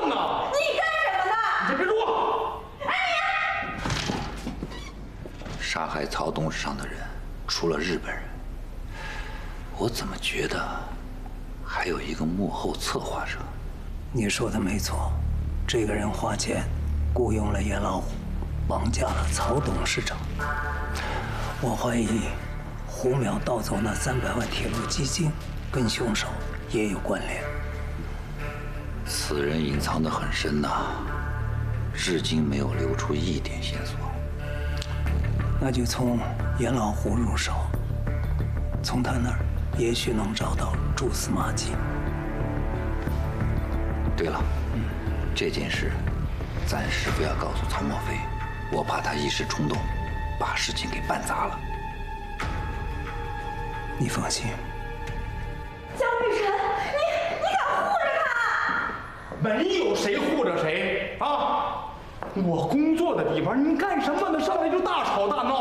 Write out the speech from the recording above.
动呢？ 你干什么呢？ 你先别说。 哎杀害曹董事长的人，除了日本人，我怎么觉得还有一个幕后策划者？ 你说的没错，这个人花钱雇佣了严老虎，绑架了曹董事长。我怀疑胡淼盗走那300万铁路基金，跟凶手也有关联。 此人隐藏得很深呐，至今没有留出一点线索。 那就从严老虎入手，从他那儿也许能找到蛛丝马迹。 对了，这件事暂时不要告诉曹墨飞，我怕他一时冲动，把事情给办砸了。 你放心， 江玉晨，你敢护着他？ 没有谁护着谁啊！我工作的地方，你干什么呢？上来就大吵大闹。